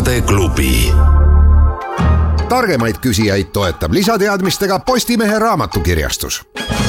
Tarkade klubi. Targemaid küsijaid toetab lisateadmistega Postimehe raamatukirjastus.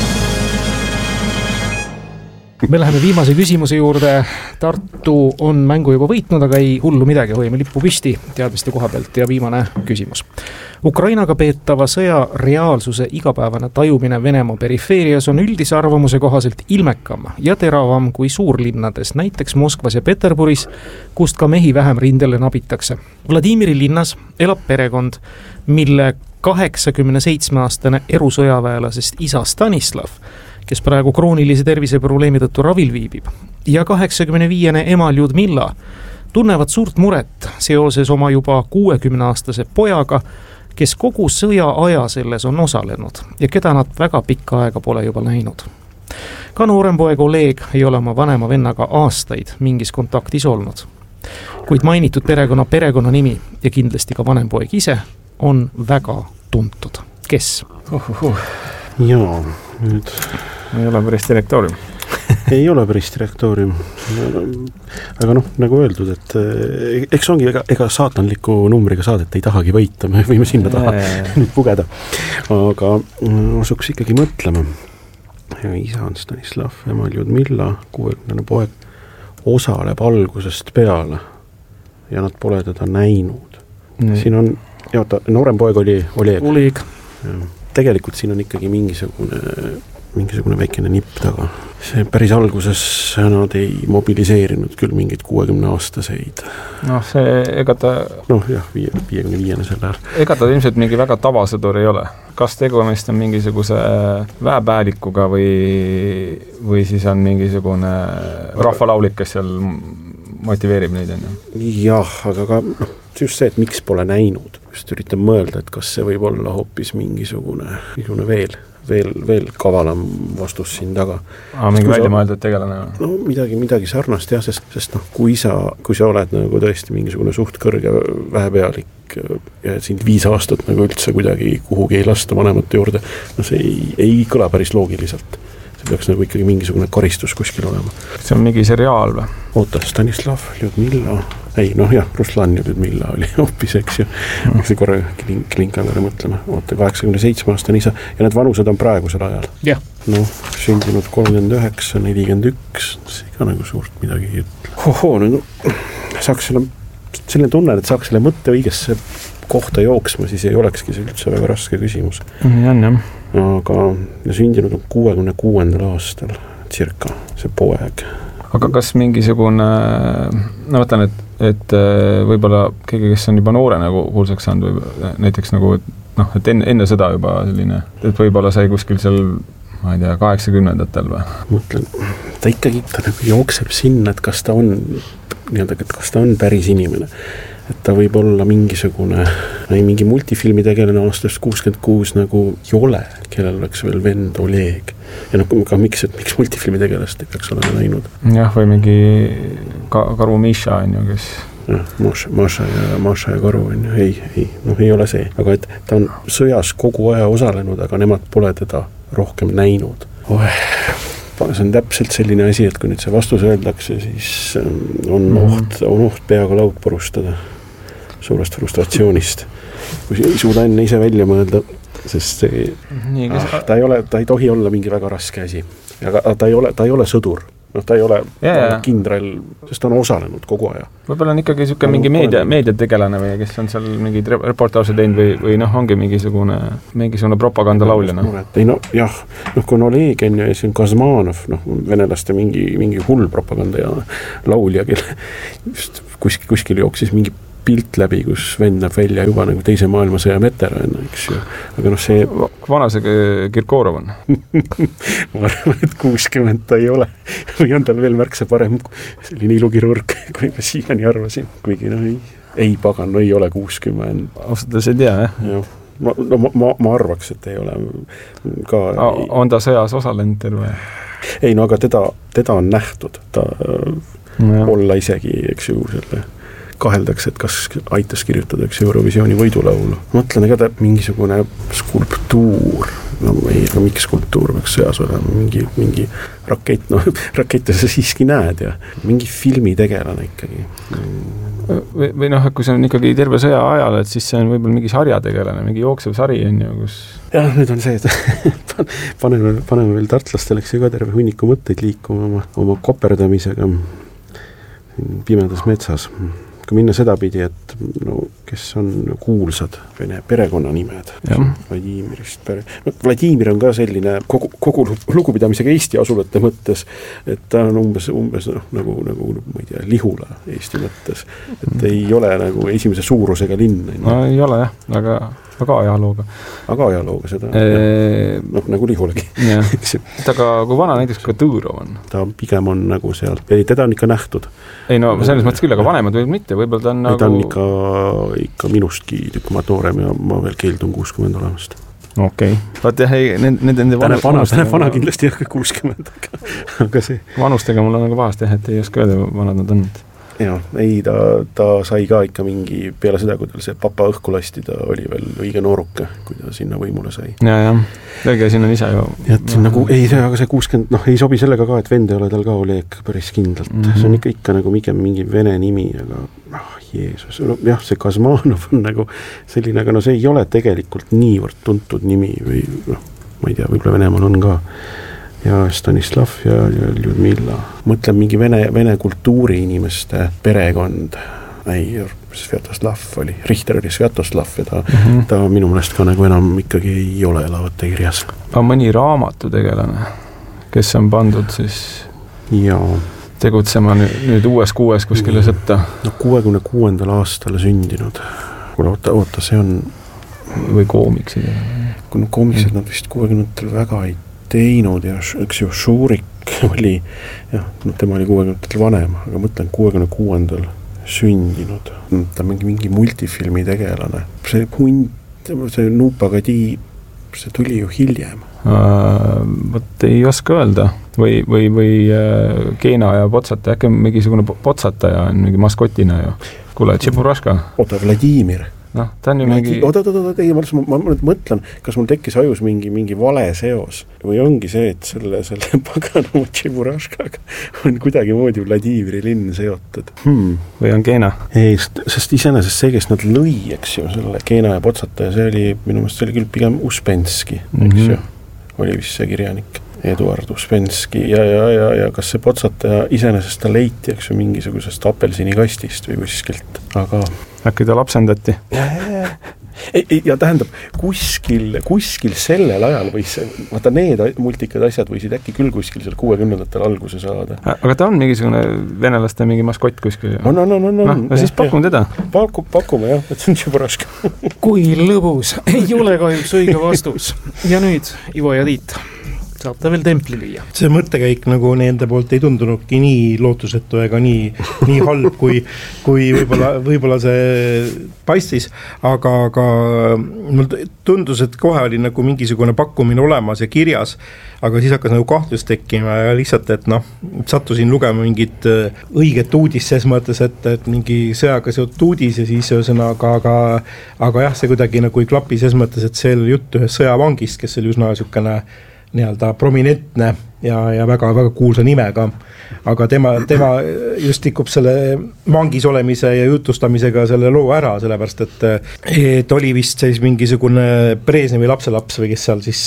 Me läheme viimase küsimuse juurde. Tartu on mängu juba võitnud, aga ei hullu midagi, hoiame lippu püsti teadmiste koha pealt. Ja viimane küsimus. Ukrainaga peetava sõja reaalsuse igapäevane tajumine Venemaa perifeerias on üldise arvamuse kohaselt ilmekam ja teravam kui suurlinnades, näiteks Moskvas ja Peterburis, kust ka mehi vähem rindele nabitakse. Vladimiri linnas elab perekond, mille 87-aastane erusõjaväelasest isa Stanislav, kes praegu kroonilise terviseprobleemi tõttu ravil viibib, ja 85-ne ema Ljudmilla tunnevad suurt muret seoses oma juba 60-aastase pojaga, kes kogu sõja aja selles on osalenud ja keda nad väga pikka aega pole juba näinud. Ka noorem poeg Oleg ei ole oma vanema vennaga aastaid mingis kontaktis olnud. Kuid mainitud perekonna nimi ja kindlasti ka vanem poeg ise on väga tuntud. Kes? Jaa, nüüd ei ole päris direktoorium. Ei ole päris direktoorium. Aga nagu öeldud, et eks ongi ega saatanliku numbriga saadet ei tahagi võita, me võime sinna taha nüüd pugeda. Aga asuks ikkagi mõtlema. Ja isa on Stanislav, ema Ljudmilla, 60-ne poeg, osaleb algusest peale ja nad pole teda näinud. Siin on, noorem poeg oli Oleg. Tegelikult siin on ikkagi mingisugune väikene nipp taga. See päris alguses nad ei mobiliseerinud küll mingid 60-aastaseid. Ega ta... 55 selle ajal. Ega ta ilmselt mingi väga tavasõdur ei ole. Kas tegemist on mingisuguse väepäälikuga või siis on mingisugune rahvalaulik, kes seal motiveerib neid? Jah, aga ka just see, et miks pole näinud. Just üritan mõelda, et kas see võib olla hoopis mingisugune veel kavalam vastus siin taga. Mingi välja mõeldud tegelane? No midagi sarnast, jah, sest kui sa oled nagu tõesti mingisugune suht kõrge väepealik ja sind 5 aastat nagu üldse kuidagi kuhugi ei lasta vanemate juurde, see ei kõla päris loogiliselt. See peaks nagu ikkagi mingisugune karistus kuskil olema. See on mingi seriaal või? Oota, Stanislav, Ljudmilla... Ruslan Ljudmilla oli hoopis, eks ju. See korra klinkan veel mõtlema. Oota, 87-aastane isa. Ja need vanused on praegusel ajal. Jah. Sündinud 39, 41. See ka nagu suurt midagi saaks selline tunne, et saaks selle mõtte õigesse kohta jooksma, siis ei olekski see üldse väga raske küsimus. Aga sündinud on 66. aastal circa see poeg. Aga kas mingisugune, võtan, et võib-olla keegi, kes on juba noore nagu kuulsaks saanud või näiteks nagu, et enne seda juba selline, et võib-olla sai kuskil seal, ma ei tea, 80-ndatel või? Mõtlen, ta ikkagi nagu jookseb sinna, et kas ta on päris inimene. Et ta võib olla mingi multifilmi tegelane aastast 66 nagu Jole, kellel oleks veel vend Oleg. Ja miks multifilmi tegelast ei peaks olema näinud? Jah, või mingi Karu Misha on ju, kes... Maša ja Karu on ju, ei ole see. Aga et ta on sõjas kogu aja osalenud, aga nemad pole teda rohkem näinud. See on täpselt selline asi, et kui nüüd see vastus öeldakse, siis on oht peaga laud purustada suurest frustratsioonist. Kui ei suuda enne ise välja mõelda, sest ta ei tohi olla mingi väga raske asi. Aga ta ei ole sõdur. Ta ei ole kindral, sest ta on osalenud kogu aja. Võib-olla on ikkagi mingi meediategelane või kes on seal mingid reportaaže teinud või ongi mingisugune propagandalauljana. Kui on Oleg ja siis on Kazmanov, venelaste mingi hull propaganda ja laulja, kelle just kuskil jooksis mingi pilt läbi, kus vend näeb välja juba nagu teise maailmasõja veteran, eks ju. Aga see... Vana see Kirkorov on? Ma arvan, et 60 ta ei ole. Või on tal veel märksa parem selline ilukirurg, kui ma siiani arvasin. Kuigi ei pagan, ei ole 60. Austada see ei tea, jah? Ma arvaks, et ei ole ka... On ta sõjas osalenud terve? Ei, aga teda on nähtud. Ta olla isegi, eks ju, selle... kaheldakse, et kas aitas kirjutada Eurovisiooni võidulaulu. Mõtlen, ega ta mingisugune skulptuur, miks skulptuur peaks sõjas olema, mingi rakett, rakette sa siiski näed ja mingi filmi tegelane ikkagi. või noh, kui see on ikkagi terve sõja ajal, et siis see on võib-olla mingi sarjategelane, mingi jooksev sari on ju, kus... Jah, nüüd on see, et paneme veel tartlastele ka terve hunniku mõtteid liikuma oma koperdamisega pimedas metsas. Kui minna sedapidi, et no, kes on kuulsad vene perekonnanimed, Vladimirist Vladimir on ka selline kogu lugupidamisega Eesti asulate mõttes, et ta on umbes nagu ma ei tea, Lihula Eesti mõttes, et ei ole nagu esimese suurusega linn. No ei ole jah, aga ajalooga. Aga ajalooga seda, nagu Lihulagi. Aga kui vana näiteks ka Tõõrov on? Ta pigem on nagu sealt, teda on ikka nähtud. Ei no selles mõttes küll, aga vanemad võib mitte, võib-olla ta on nagu... Ta on ikka minustki tükkumaad noorem ja ma veel keeldun 60 olemast. Okei. Vaat jah, nende vana kindlasti jah 60, aga see... Vanustega mul on nagu pahast jah, et ei oska öelda, vanad nad on. Jaa, ei, ta sai ka ikka mingi, peale seda, kui tal see papa õhku lasti, ta oli veel õige nooruke, kui ta sinna võimule sai. Jah, õige, siin on ise ju... Et nagu, ei, aga see 60, ei sobi sellega ka, et vend ei ole tal ka Oleg päris kindlalt. See on ikka nagu mingi vene nimi, aga Jeesus, jah, see Kazmanov on nagu selline, aga see ei ole tegelikult niivõrd tuntud nimi või ma ei tea, võib-olla Venemaal on ka. Ja Stanislav ja Ljudmilla. Mõtlen mingi vene kultuuri inimeste perekond. Svjatoslav oli, Richter oli Svjatoslav ja ta minu meelest ka nagu enam ikkagi ei ole elavate kirjas. Aga mõni raamatu tegelane, kes on pandud siis tegutsema nüüd uues kuskile sõtta? No 66. aastal sündinud. Oota, see on... Või koomiksid? Koomiksid nad vist 60. väga ei teinud ja üks ju Šurik oli, tema oli 60. vanem, aga mõtlen 66. sündinud. Ta mingi multifilmi tegelane. See hund, see Nupagadi, see tuli ju hiljem. Võt ei oska öelda. Või Keena ja Potsataja, äkki mingisugune Potsataja on mingi maskotina ju. Kuule, Tšepuraška. Oota, Vladimir. No, ta on ju mingi... Oota, ma mõtlen, kas mul tekkis ajus mingi vale seos või ongi see, et selle paganama Tšepuraškaga on kuidagi moodi Vladimiri linn seotud. Või on Keena? Ei, sest iseenesest see, kes nad lõi, eks ju, selle Keena ja Potsataja, see oli, minu meelest see oli küll pigem Uspenski, eks ju, oli vist see kirjanik. Eduard Uspenski ja kas see Potsataja iseenesest ta leiti, eks ju, mingisugusest apelsinikastist või kuskilt, aga... Äkki ta lapsendati? Ja tähendab, kuskil sellel ajal võis see, vaata need multikad asjad võisid äkki küll kuskil seal 60. alguse saada. Aga ta on mingisugune venelaste mingi maskott kuskil? No, siis pakume teda. Pakume jah, et see on Tšepuraška. Kui lõbus, ei ole kahjuks õige vastus. Ja nüüd Ivo ja Tiit. Saate veel templi lüüa. See mõttekäik nagu nende poolt ei tundunudki nii lootusetu ega nii halb, kui võib-olla see paistis, aga mul tundus, et kohe oli nagu mingisugune pakkumine olemas ja kirjas, aga siis hakkas nagu kahtlus tekkima ja lihtsalt, et sattusin lugema mingit õiget uudist ses mõttes, et mingi sõjaga seotud uudis ja siis ühesõnaga, aga jah, see kuidagi nagu ei klapi ses mõttes, et see oli jutt ühest sõjavangist, kes oli üsna niisugune nii-öelda prominentne ja väga kuulsa nimega, aga tema just tikub selle vangis olemise ja jutustamisega selle loo ära, sellepärast et oli vist siis mingisugune Brežnevi lapselaps või kes seal siis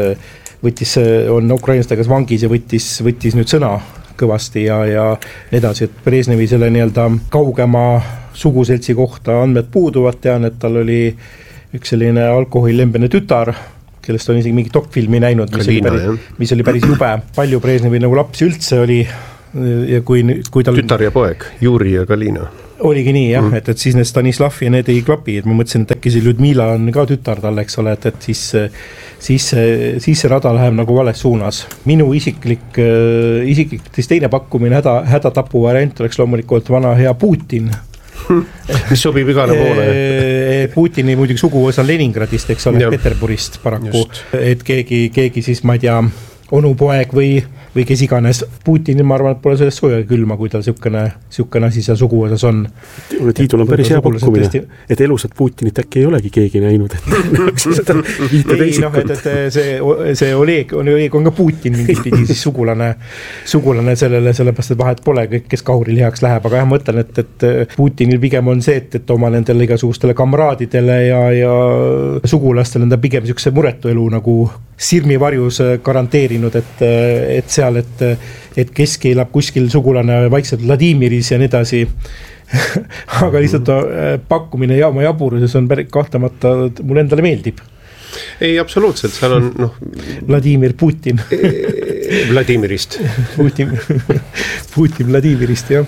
on ukrainlastega vangis ja võttis nüüd sõna kõvasti ja edasi, et Brežnevi selle nii-öelda kaugema suguseltsi kohta andmed puuduvad, tean, et tal oli üks selline alkoholilembene tütar, kellest on isegi mingi dokfilmi näinud, mis oli päris jube. Palju Brežnevi nagu lapsi üldse oli ja kui tal... Tütar ja poeg, Juri ja Galina. Oligi nii jah, et siis need Stanislav ja need ei klapi, et ma mõtlesin, et äkki see Ljudmila on ka tütar tal, eks ole, et siis see rada läheb nagu vales suunas. Minu isiklik teine pakkumine hädatapu variant oleks loomulikult vana hea Putin, mis sobib igale poole. Putini muidugi suguvõsa Leningradist, eks ole, Peterburist paraku, et keegi siis, ma ei tea, onupoeg või või kes iganes. Putinil ma arvan, et pole sellest sooja külma, kui tal siukene asi seal suguosas on. Tiidul on päris hea pakkumine, et elusat Putinit äkki ei olegi keegi näinud, ei, noh, et see Oleg on ka Putin mingit pidi siis sugulane sellele, sellepärast, et vahet pole kõik, kes Kauril heaks läheb, aga jah, ma mõtlen, et Putinil pigem on see, et oma nendele igasugustele kamraadidele ja sugulastele on ta pigem siukse muretu elu nagu sirmivarjus garanteerinud, et seal, et keski elab kuskil sugulane vaikselt Vladimiris ja nii edasi. Aga lihtsalt pakkumine ja oma jaburuses on kahtlemata, mulle endale meeldib. Ei, absoluutselt, seal on Vladimir Putin. Vladimirist. Putin Vladimirist, jah.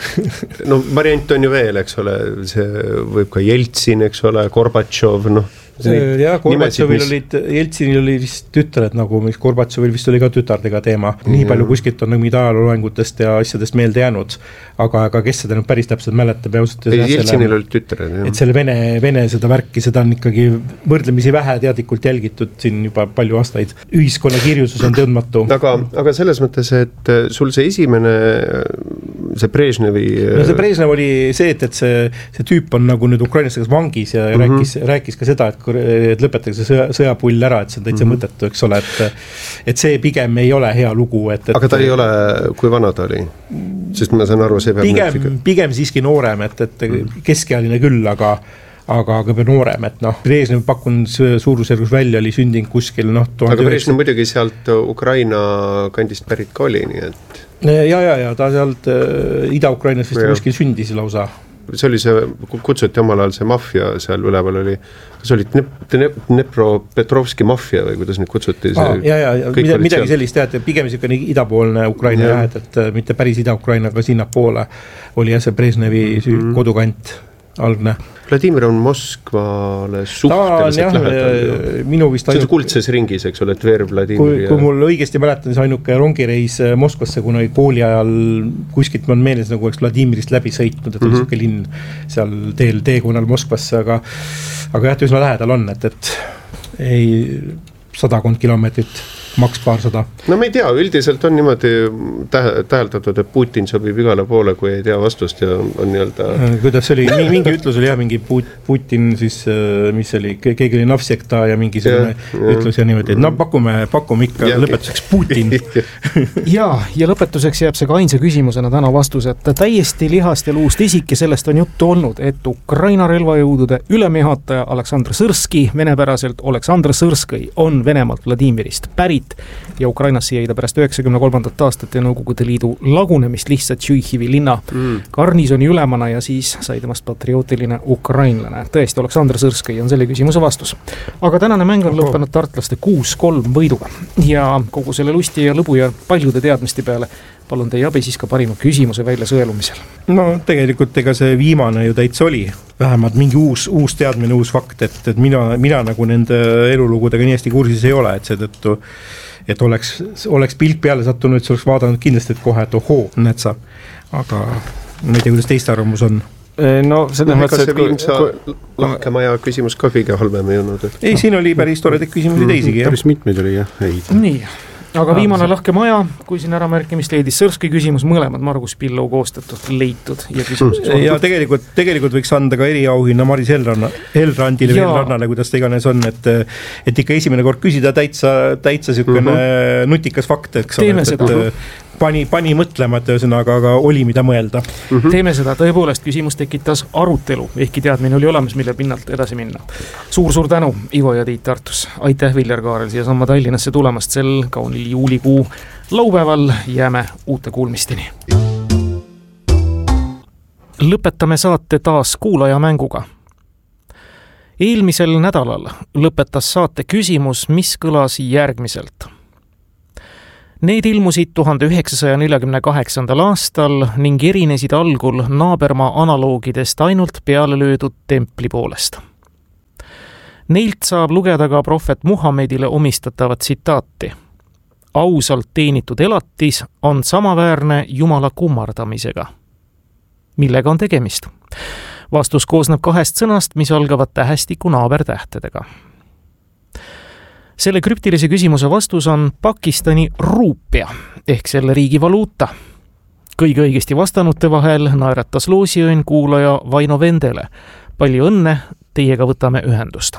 No variant on ju veel, eks ole, see võib ka Jeltsin, eks ole, Gorbatšov, ja Gorbatšovil Jeltsinil oli vist tütred nagu, mis Gorbatšovil vist oli ka tütardega teema. Nii palju kuskilt on mingid ajaloengutest ja asjadest meelde jäänud, aga kes seda nüüd päris täpselt mäletab ja Jeltsinil oli tütred, jah. Et selle Vene seda värki, seda on ikkagi võrdlemisi vähe teadlikult jälgitud siin juba palju aastaid. Ühiskonna kirjusus on teadmatu. Aga selles mõttes, et sul see esimene, see Brežnevi... No see Brežnev oli see, et see tüüp on nagu nüüd Ukrainastagas vangis ja rääkis ka seda, et lõpetatakse sõjapull ära, et see on täitsa mõttetu, eks ole, et see pigem ei ole hea lugu. Aga ta ei ole, kui vana ta oli? Sest ma saan aru, see pigem siiski noorem, et keskealine küll, aga noorem, et Brežnev pakun suurusjärgus välja oli sündinud kuskil aga Brežnev muidugi sealt Ukraina kandist pärit ka oli, nii et ja ta sealt Ida-Ukrainas vist kuskil sündis lausa. See oli see, kutsuti omal ajal see maffia seal üleval oli, kas oli Dnepropetrovski maffia või kuidas nüüd kutsuti? Midagi sellist, et pigem niisugune idapoolne Ukraina jah, et mitte päris Ida-Ukraina, aga sinna poole oli jah see Brežnevi kodukant algne. Vladimir on Moskvale suhteliselt lähedal. Minu vist see on kuldses ringis, eks ole, Tver Vladimir. Kui mul õigesti mäletan, see ainuke rongireis Moskvasse, kuna kooli ajal kuskilt on meeles nagu oleks Vladimirist läbi sõitnud, et on siuke linn seal teekonnal Moskvasse, aga jah, üsna lähedal on, et ei 100 kilomeetrit, maks paarsada. No me ei tea, üldiselt on niimoodi täheldatud, et Putin sobib igale poole, kui ei tea vastust ja on nii-öelda... Kuidas oli, mingi ütlus oli jah, mingi Putin siis, mis oli, keegi oli navsekta ja mingi ütlus ja niimoodi, et pakume ikka lõpetuseks Putin. ja lõpetuseks jääb see ka ainsa küsimusena täna vastus, et täiesti lihast ja luust isik ja sellest on juttu olnud, et Ukraina relvajõudude ülemjuhataja Aleksandr Sõrski, venepäraselt Aleksandr Sõrskõi, on Venemaalt Vladimirist pärit ja Ukrainasse jäi ta pärast 93. aastat ja Nõukogude Liidu lagunemist lihtsalt Tšüihivi linna garnisoni ülemana ja siis sai temast patriootiline ukrainlane. Tõesti, Aleksandr Sõrskõi on selle küsimuse vastus. Aga tänane mäng on lõppenud tartlaste 6-3 võiduga ja kogu selle lusti ja lõbu ja paljude teadmiste peale palun teie abi siis ka parima küsimuse välja sõelumisel. No tegelikult ega see viimane ju täitsa oli. Vähemalt mingi uus teadmine, uus fakt, et mina nagu nende elulugudega nii hästi kursis ei ole, et seetõttu, et oleks pilk peale sattunud, et see oleks vaadanud kindlasti, et kohe, et ohoo, näed sa. Aga ma ei tea, kuidas teist arvamus on. No seda mõttes, et Viimsa lahkemaja küsimus ka kõige halvem ei olnud. Ei, siin oli päris toredaid küsimusi teisigi. Päris mitmeid oli jah. Nii. Aga viimane lahke maja, kui siin ära märkimist leidis Sõrski küsimus, mõlemad Margus Pillau koostatud, leitud ja küsimuses. Ja tegelikult võiks anda ka eriauhinna Maris Helrandile või Helrannale, kuidas ta iganes on, et ikka esimene kord küsida täitsa siukene nutikas fakt, eks ole. Teeme seda. Pani mõtlema, et ühesõnaga, aga oli mida mõelda. Teeme seda, tõepoolest küsimus tekitas arutelu, ehkki teadmine oli olemas, mille pinnalt edasi minna. Suur tänu, Ivo ja Tiit Tartus. Aitäh, Viljar Kaarel, siia samma Tallinnasse tulemast sel kaunil juulikuu laupäeval. Jääme uute kuulmisteni. Lõpetame saate taas kuulaja mänguga. Eelmisel nädalal lõpetas saate küsimus, mis kõlas järgmiselt. Need ilmusid 1948. aastal ning erinesid algul naabermaa analoogidest ainult peale löödud templi poolest. Neilt saab lugeda ka prohvet Muhammedile omistatavat tsitaati. Ausalt teenitud elatis on samaväärne Jumala kummardamisega. Millega on tegemist? Vastus koosneb 2 sõnast, mis algavad tähestiku naabertähtedega. selle krüptilise küsimuse vastus on Pakistani ruupia ehk selle riigi valuuta. Kõige õigesti vastanute vahel naeratas loosiõnn kuulaja Vaino Vendele. Palju õnne, teiega võtame ühendust.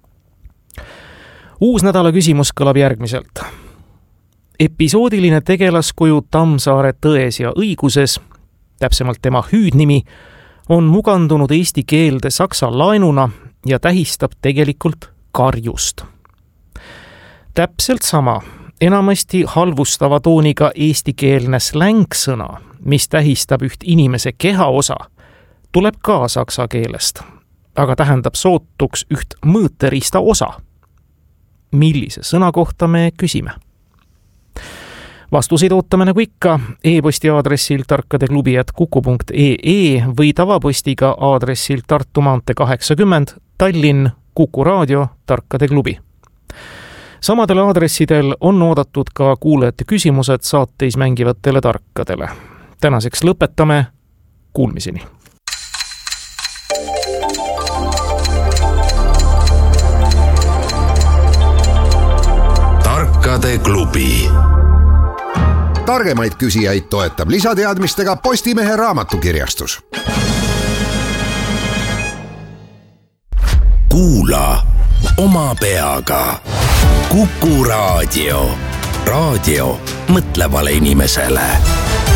Uus nädala küsimus kõlab järgmiselt. Episoodiline tegelaskuju Tammsaare Tões ja õiguses, täpsemalt tema hüüdnimi, on mugandunud eesti keelde saksa laenuna ja tähistab tegelikult karjust. Täpselt sama, enamasti halvustava tooniga eestikeelne slängsõna, mis tähistab üht inimese kehaosa, tuleb ka saksa keelest, aga tähendab sootuks üht mõõteriista osa. Millise sõna kohta me küsime? Vastuseid ootame nagu ikka e-posti aadressil tarkadeklubi@kuku.ee või tavapostiga aadressil Tartu maantee 80 Tallinn Kuku Raadio Tarkade Klubi. Samadel aadressidel on oodatud ka kuulajate küsimused saateis mängivatele tarkadele. Tänaseks lõpetame, kuulmiseni. Tarkade klubi. Targemaid küsijaid toetab lisateadmistega Postimehe raamatukirjastus. Kuula oma peaga. Kuku Raadio. Raadio mõtlevale inimesele.